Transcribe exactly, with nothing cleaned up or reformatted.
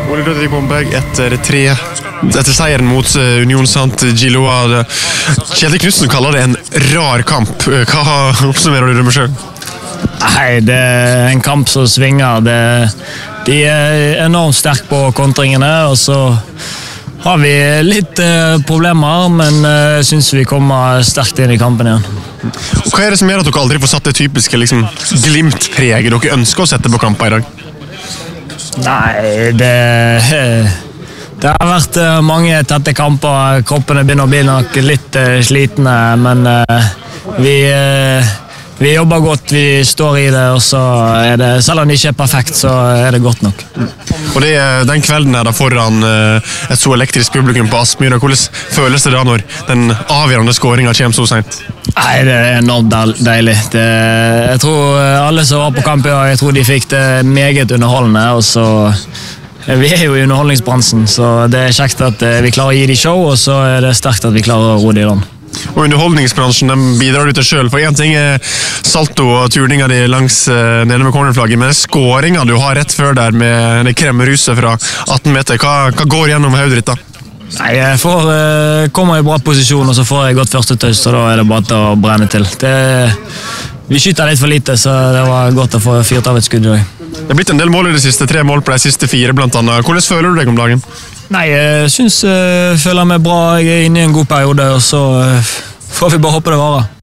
Ole Ludvig Bomberg etter tre etter seieren mot Union Saint-Gilloise. Kjetil Knudsen kaller det en rar kamp. Hva oppsummerer du det med selv? Nei, det er en kamp som svinger. Det, de er enormt sterke på kontringene, og så har vi litt eh, problemer, men jeg eh, synes vi kommer sterkt inn i kampen igjen. Og hva er det som gjør at dere aldri får satt det typiske liksom, glimt-preget dere ønsker å sette på kamper i dag? Nei, det, det har vært eh, mange tette kamper. Kroppene begynner å bli nok litt eh, slitne, men eh, vi... Eh, Vi jobber godt, vi står i det, og så er det, selv om det ikke er perfekt, så er det godt nok. Og det er den kvelden er da foran et så elektrisk publikum på Aspmyra. Hvordan føles det da når den avgjørende skåringen kommer så sent? Nei, det er enormt deilig. Det, jeg tror alle som var på kamp i dag, jeg tror de fikk det meget underholdende, og så... Vi er jo i underholdningsbransjen, så det er kjekt at vi klarer å gi de show, og så er det sterkt at vi klarer å ro de i land. Og underholdningsbransjen den bidrar du til selv, for en ting er salto og turninga di langs uh, nede med cornerflagget, men skåringa du har rett før der med det kremmeruset fra atten meter, hva, hva går gjennom hodet ditt da? Nei, jeg får, uh, kommer i bra posisjon, og så får jeg godt første tøys, og da er det bare å brenne til. Det, vi skyter litt for lite, så det var godt å få fyrt av et skudd. Det er blitt en del mål i det siste, tre mål på de siste fire blant annet. Hvordan føler du deg om dagen? Nei, jeg synes jeg føler meg bra, jeg er inne i en god periode, og så får vi bare håpe det varer.